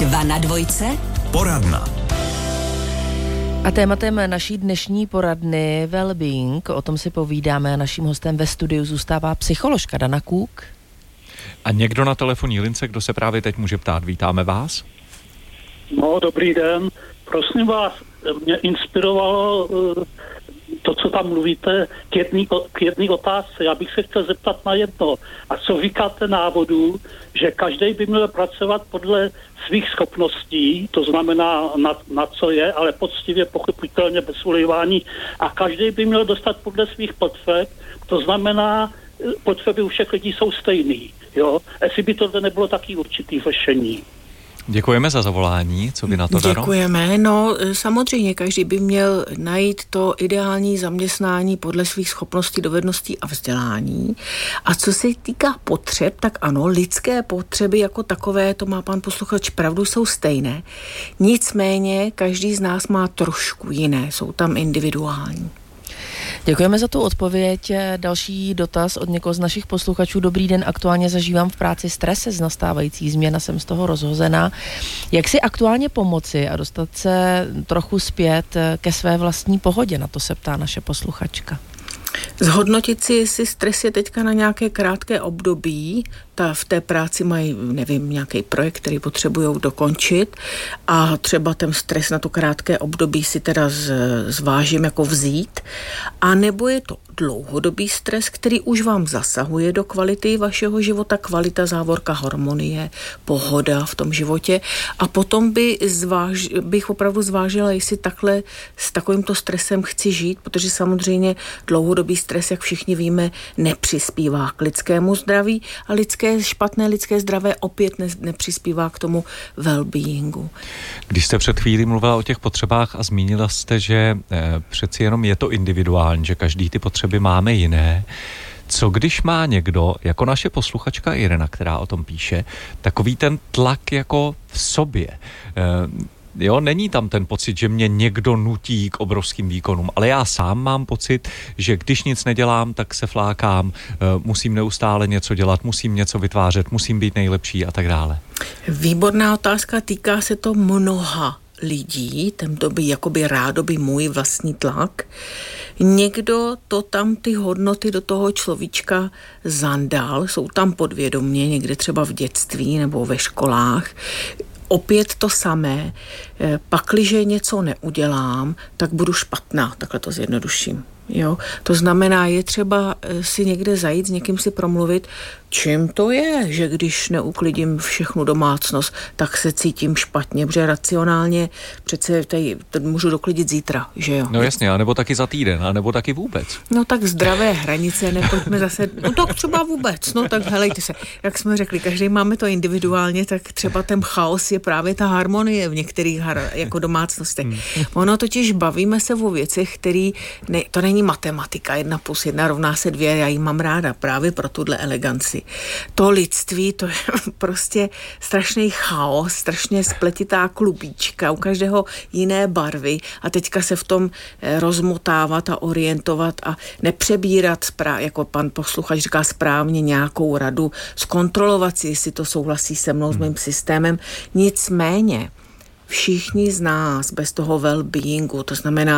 2 na dvojce. Poradna. A tématem naší dnešní poradny Wellbeing, o tom si povídáme a naším hostem ve studiu zůstává psycholožka Dana Kůk. A někdo na telefonní lince, kdo se právě teď může ptát, vítáme vás. No, dobrý den. Prosím vás, mě inspirovalo to, co tam mluvíte, k jedné otázce. Já bych se chtěl zeptat na jedno. A co říkáte návodu, že každý by měl pracovat podle svých schopností, to znamená na co je, ale poctivě, pochopitelně, bez ulejvání, a každý by měl dostat podle svých potřeb, to znamená, potřeby u všech lidí jsou stejný. Jo? Jestli by to nebylo taky určitý řešení. Děkujeme za zavolání, co by na to Dano? Děkujeme, no samozřejmě každý by měl najít to ideální zaměstnání podle svých schopností, dovedností a vzdělání. A co se týká potřeb, tak ano, lidské potřeby jako takové, to má pan posluchač pravdu, jsou stejné. Nicméně každý z nás má trošku jiné, jsou tam individuální. Děkujeme za tu odpověď. Další dotaz od někoho z našich posluchačů. Dobrý den, aktuálně zažívám v práci stres z nastávající změn a jsem z toho rozhozená. Jak si aktuálně pomoci a dostat se trochu zpět ke své vlastní pohodě? Na to se ptá naše posluchačka. Zhodnotit si, jestli stres je teďka na nějaké krátké období, v té práci mají, nevím, nějaký projekt, který potřebují dokončit a třeba ten stres na to krátké období si teda zvážím jako vzít, a nebo je to dlouhodobý stres, který už vám zasahuje do kvality vašeho života, kvalita závorka harmonie, pohoda v tom životě, a potom bych opravdu zvážila, jestli takhle s takovýmto stresem chci žít, protože samozřejmě dlouhodobý stres, jak všichni víme, nepřispívá k lidskému zdraví a špatné lidské zdravé opět nepřispívá k tomu well-beingu. Když jste před chvílí mluvila o těch potřebách a zmínila jste, že přeci jenom je to individuální, že každý ty potřeby máme jiné. Co když má někdo, jako naše posluchačka Irena, která o tom píše, takový ten tlak jako v sobě? Jo, není tam ten pocit, že mě někdo nutí k obrovským výkonům, ale já sám mám pocit, že když nic nedělám, tak se flákám, musím neustále něco dělat, musím něco vytvářet, musím být nejlepší a tak dále. Výborná otázka, týká se to mnoha lidí, tento by jakoby rádoby můj vlastní tlak. Někdo to tam ty hodnoty do toho človíčka zandal, jsou tam podvědomě, někde třeba v dětství nebo ve školách. Opět to samé, pakliže něco neudělám, tak budu špatná, takhle to zjednoduším. Jo? To znamená, je třeba si někde zajít, s někým si promluvit, čím to je, že když neuklidím všechnu domácnost, tak se cítím špatně, protože racionálně přece tady můžu doklidit zítra, že jo? No jasně, anebo taky za týden, anebo taky vůbec. No tak zdravé hranice, nepojďme zase, no tak třeba vůbec, no tak helejte se, jak jsme řekli, každý máme to individuálně, tak třeba ten chaos je právě ta harmonie v některých jako domácnostech. Ono totiž bavíme se o věcech, to není matematika, 1 + 1 = 2, já ji mám ráda právě pro tuhle eleganci. To lidství, to je prostě strašný chaos, strašně spletitá klubíčka, u každého jiné barvy a teďka se v tom rozmotávat a orientovat a nepřebírat, jako pan posluchač říká správně, nějakou radu, zkontrolovat si, jestli to souhlasí se mnou, s mým systémem. Nicméně všichni z nás bez toho well-beingu, to znamená